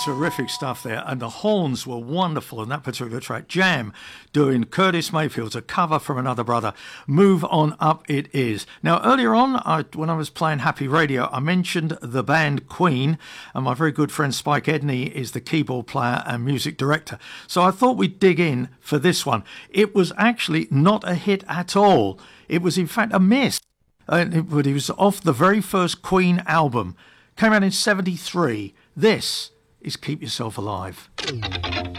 terrific stuff there, and the horns were wonderful in that particular track. Jam doing Curtis Mayfield's, a cover from Another Brother. Move On Up It Is. Now, earlier on, when I was playing Happy Radio, I mentioned the band Queen, and my very good friend Spike Edney is the keyboard player and music director. So I thought we'd dig in for this one. It was actually not a hit at all. It was, in fact, a miss. But it was off the very first Queen album. Came out in 1973. This is Keep Yourself Alive.